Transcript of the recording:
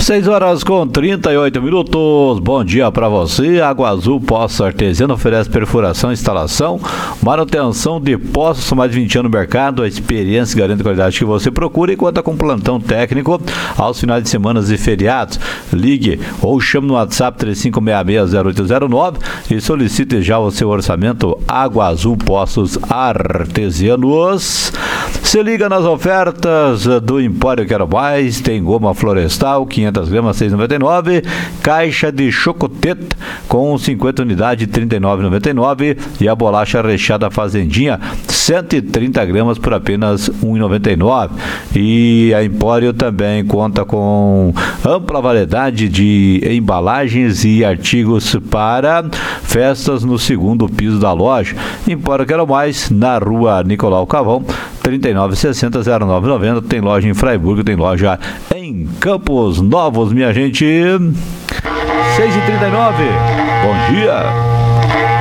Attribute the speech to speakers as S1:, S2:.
S1: 6h38. Bom dia para você. Água Azul Poços Artesiano oferece perfuração, instalação, manutenção de poços. São mais de 20 anos no mercado. A experiência garante a qualidade que você procura e conta com plantão técnico aos finais de semana e feriados. Ligue ou chame no WhatsApp 3566-0809 e solicite já o seu orçamento. Água Azul Poços Artesianos. Se liga nas ofertas do Empório Quero Mais. Tem goma florestal 500 gramas 6,99, caixa de chocotete com 50 unidades 39,99 e a bolacha recheada Fazendinha 130 gramas por apenas 1,99. E a Empório também conta com ampla variedade de embalagens e artigos para festas no segundo piso da loja. Empório Quero Mais, na rua Nicolau Cavão 3960-0990. Tem loja em Fraiburgo, tem loja em Campos Novos, minha gente. 6h39. Bom dia.